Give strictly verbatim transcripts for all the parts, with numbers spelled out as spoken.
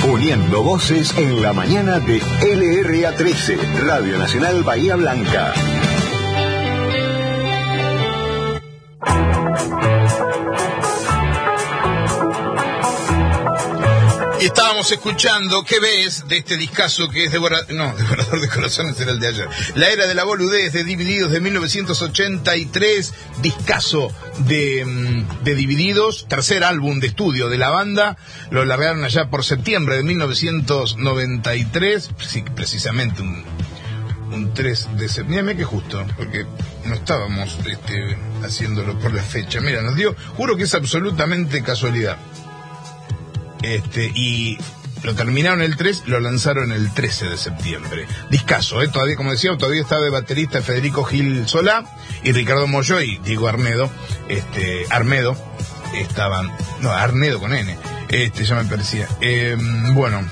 Uniendo voces en la mañana de L R A trece, Radio Nacional Bahía Blanca. Y estábamos escuchando ¿Qué ves? De este discazo que es Devorador, no, Devorador de Corazones era el de ayer. La Era de la Boludez de Divididos de mil novecientos ochenta y tres, discazo de, de Divididos, tercer álbum de estudio de la banda, lo largaron allá por septiembre de mil novecientos noventa y tres, sí, precisamente un, un tres de septiembre, que justo, porque no estábamos este, haciéndolo por la fecha. Mira, nos dio, juro que es absolutamente casualidad. Este, y lo terminaron el tres, lo lanzaron el trece de septiembre. Discaso, ¿eh? Todavía, como decía, todavía estaba de baterista Federico Gil Solá y Ricardo Mollo y Diego Arnedo, este, Armedo, estaban, no, Arnedo con N, este, ya me parecía. Eh, bueno,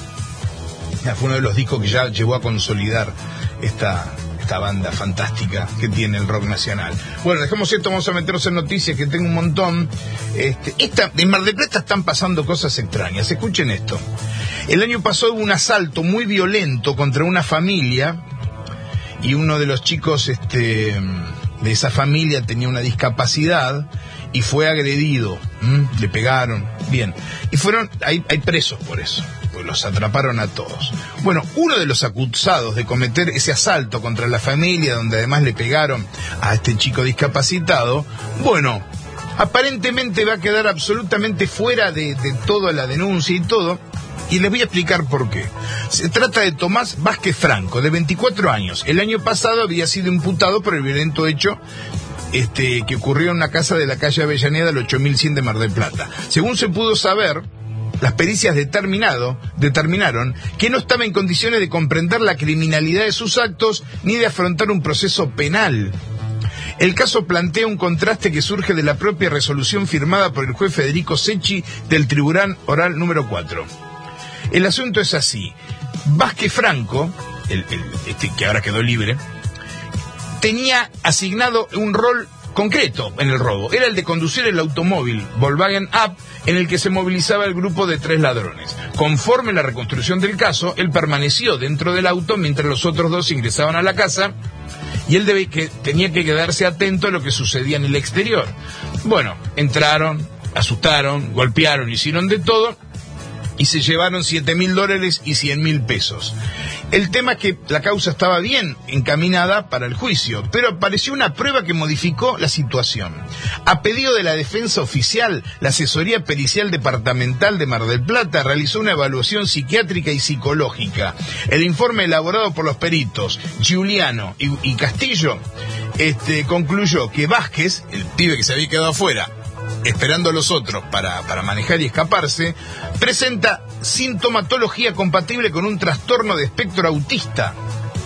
ya fue uno de los discos que ya llevó a consolidar esta... esta banda fantástica que tiene el rock nacional. Bueno, dejemos esto, vamos a meternos en noticias, que tengo un montón. Este, esta, en Mar del Plata están pasando cosas extrañas. Escuchen esto. El año pasado hubo un asalto muy violento contra una familia y uno de los chicos este, de esa familia tenía una discapacidad y fue agredido. ¿Mm? Le pegaron. Bien. Y fueron, hay, hay presos por eso. Pues los atraparon a todos. Bueno, uno de los acusados de cometer ese asalto contra la familia, donde además le pegaron a este chico discapacitado, bueno, aparentemente va a quedar absolutamente fuera de, de toda la denuncia y todo, y les voy a explicar por qué. Se trata de Tomás Vázquez Franco, de veinticuatro años. El año pasado había sido imputado por el violento hecho este, que ocurrió en una casa de la calle Avellaneda, el ocho mil cien de Mar del Plata. Según se pudo saber, las pericias determinado, determinaron que no estaba en condiciones de comprender la criminalidad de sus actos ni de afrontar un proceso penal. El caso plantea un contraste que surge de la propia resolución firmada por el juez Federico Secchi del Tribunal Oral número cuatro. El asunto es así. Vázquez Franco, el, el, este que ahora quedó libre, tenía asignado un rol concreto en el robo. Era el de conducir el automóvil Volkswagen Up en el que se movilizaba el grupo de tres ladrones. Conforme la reconstrucción del caso, él permaneció dentro del auto mientras los otros dos ingresaban a la casa y él debe que, tenía que quedarse atento a lo que sucedía en el exterior. Bueno, entraron, asustaron, golpearon, hicieron de todo y se llevaron siete mil dólares y cien mil pesos. El tema es que la causa estaba bien encaminada para el juicio, pero apareció una prueba que modificó la situación. A pedido de la defensa oficial, la Asesoría Pericial Departamental de Mar del Plata realizó una evaluación psiquiátrica y psicológica. El informe elaborado por los peritos Giuliano y, y Castillo este, concluyó que Vázquez, el pibe que se había quedado afuera, esperando a los otros para, para manejar y escaparse, presenta sintomatología compatible con un trastorno de espectro autista.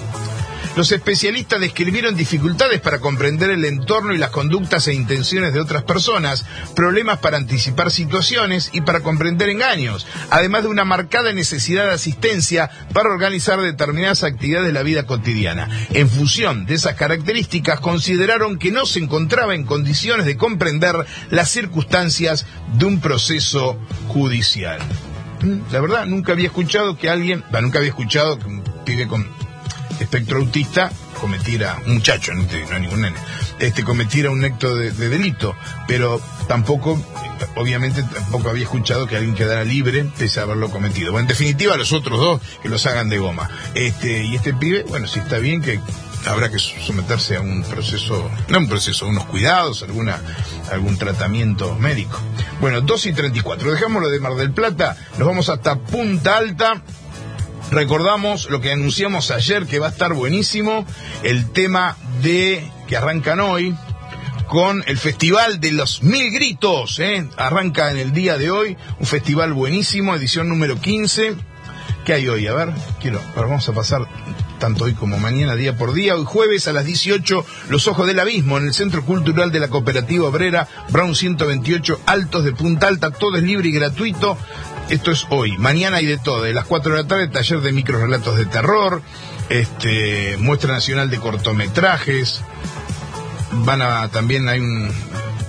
Los especialistas describieron dificultades para comprender el entorno y las conductas e intenciones de otras personas, problemas para anticipar situaciones y para comprender engaños, además de una marcada necesidad de asistencia para organizar determinadas actividades de la vida cotidiana. En función de esas características, consideraron que no se encontraba en condiciones de comprender las circunstancias de un proceso judicial. La verdad, nunca había escuchado que alguien, bah, nunca había escuchado que un pibe con espectro autista cometiera, un muchacho, no, no hay ningún nene, este, cometiera un acto de, de delito, pero tampoco, obviamente tampoco había escuchado que alguien quedara libre pese a haberlo cometido. Bueno, en definitiva, los otros dos que los hagan de goma. Este, y este pibe, bueno, si está bien, que habrá que someterse a un proceso, no un proceso, unos cuidados, alguna, algún tratamiento médico. Bueno, dos y treinta y cuatro, dejámoslo de Mar del Plata, nos vamos hasta Punta Alta. Recordamos lo que anunciamos ayer, que va a estar buenísimo, el tema de que arrancan hoy con el Festival de los Mil Gritos, ¿eh? Arranca en el día de hoy, un festival buenísimo, edición número quince. ¿Qué hay hoy? A ver, quiero, ahora vamos a pasar tanto hoy como mañana, día por día. Hoy jueves a las dieciocho, Los Ojos del Abismo, en el Centro Cultural de la Cooperativa Obrera, Brown ciento veintiocho, Altos de Punta Alta, todo es libre y gratuito. Esto es hoy. Mañana hay de todo. De las cuatro de la tarde, taller de microrelatos de terror, este, muestra nacional de cortometrajes. Van a, también hay un,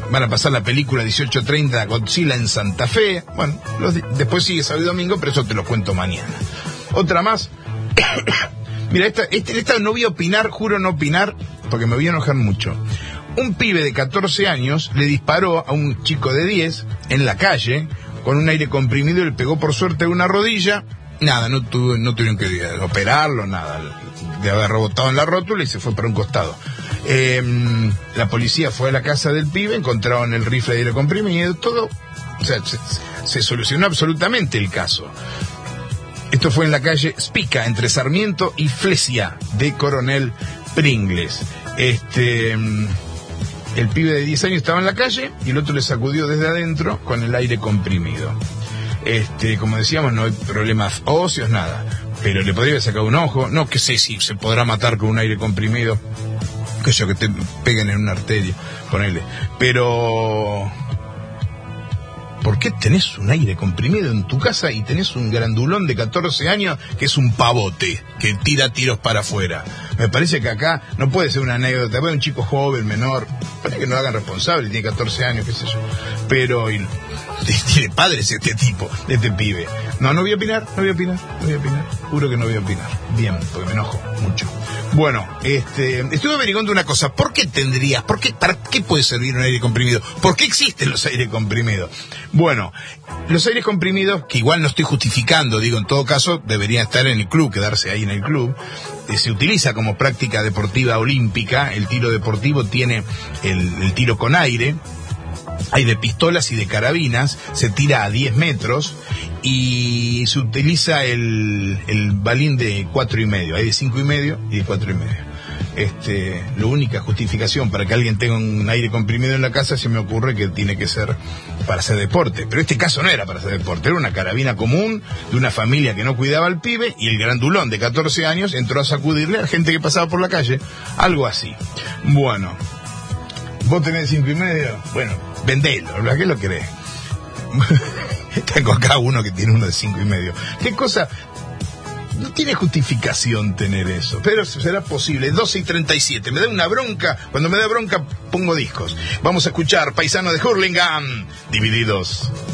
van a pasar la película dieciocho treinta Godzilla en Santa Fe. Bueno, los, después sigue sábado y domingo, pero eso te lo cuento mañana. Otra más. Mira, esta, esta, esta no voy a opinar, juro no opinar, porque me voy a enojar mucho. Un pibe de catorce años le disparó a un chico de diez en la calle con un aire comprimido y le pegó por suerte una rodilla. Nada, no, tuvo, no tuvieron que operarlo, nada. De haber rebotado en la rótula y se fue para un costado. Eh, la policía fue a la casa del pibe, encontraron el rifle de aire comprimido, todo. O sea, se, se solucionó absolutamente el caso. Esto fue en la calle Spica, entre Sarmiento y Flesia, de Coronel Pringles. Este, el pibe de diez años estaba en la calle y el otro le sacudió desde adentro con el aire comprimido. Este, como decíamos, no hay problemas óseos, nada. Pero le podría haber sacado un ojo. No que sé si se podrá matar con un aire comprimido. Que yo, que te peguen en una arteria, ponele. Pero... ¿por qué tenés un aire comprimido en tu casa y tenés un grandulón de catorce años que es un pavote, que tira tiros para afuera? Me parece que acá no puede ser una anécdota. Puede un chico joven, menor, para que no lo hagan responsable, tiene catorce años, qué sé yo. Pero y, tiene padres este tipo, este pibe. No, no voy a opinar, no voy a opinar, no voy a opinar. Juro que no voy a opinar. Bien, porque me enojo mucho. Bueno, este, estuve averiguando una cosa. ¿Por qué tendrías, por qué, para qué puede servir un aire comprimido? ¿Por qué existen los aires comprimidos? Bueno, los aires comprimidos, que igual no estoy justificando, digo, en todo caso, deberían estar en el club, quedarse ahí en el club. Eh, se utiliza como práctica deportiva olímpica. El tiro deportivo tiene el, el tiro con aire. Hay de pistolas y de carabinas, se tira a diez metros y se utiliza el, el balín de cuatro y medio. Hay de cinco y medio y de cuatro y medio. Este, la única justificación para que alguien tenga un aire comprimido en la casa se me ocurre que tiene que ser para hacer deporte. Pero este caso no era para hacer deporte, era una carabina común de una familia que no cuidaba al pibe y el grandulón de catorce años entró a sacudirle a la gente que pasaba por la calle. Algo así. Bueno, vos tenés cinco y medio, bueno, vendelo, ¿verdad? ¿Qué lo querés? Tengo acá uno que tiene uno de cinco y medio. ¿Qué cosa? No tiene justificación tener eso, pero será posible. doce y treinta y siete, me da una bronca. Cuando me da bronca pongo discos. Vamos a escuchar Paisano de Hurlingham, Divididos.